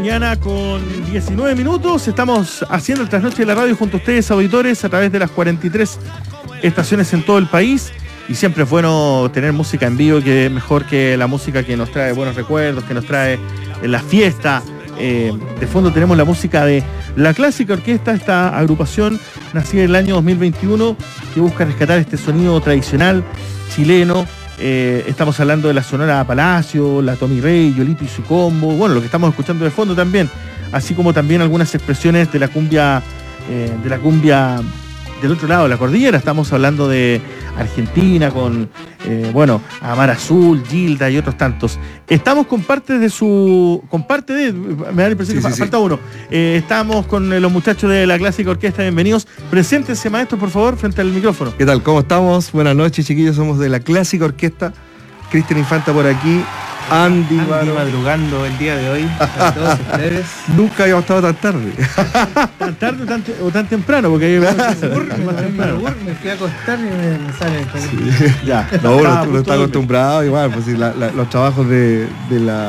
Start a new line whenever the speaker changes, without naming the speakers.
mañana con 19 minutos. Estamos haciendo el trasnoche de la radio junto a ustedes, auditores, a través de las 43 estaciones en todo el país. Y siempre es bueno tener música en vivo, que es mejor que la música que nos trae buenos recuerdos, que nos trae la fiesta. De fondo tenemos la música de La Clásica Orquesta, esta agrupación nacida en el año 2021 que busca rescatar este sonido tradicional chileno. Estamos hablando de la Sonora Palacio, la Tommy Rey, Yolito y su combo, bueno, lo que estamos escuchando de fondo también, así como también algunas expresiones de la cumbia del otro lado de la cordillera. Estamos hablando de Argentina con, Amar Azul, Gilda y otros tantos. Estamos con parte de, me da la impresión que falta uno. Estamos con los muchachos de La Clásica Orquesta, bienvenidos. Preséntense, maestros, por favor, frente al micrófono.
¿Qué tal? ¿Cómo estamos? Buenas noches, chiquillos, somos de La Clásica Orquesta. Cristian Infanta por aquí. Andy
madrugando el día de hoy para todos ustedes.
Nunca habíamos estado tan tarde.
¿Tan tarde o tan temprano? Porque
me fui a acostar y me sale el
Ya, no, uno está acostumbrado igual, pues sí, los trabajos de la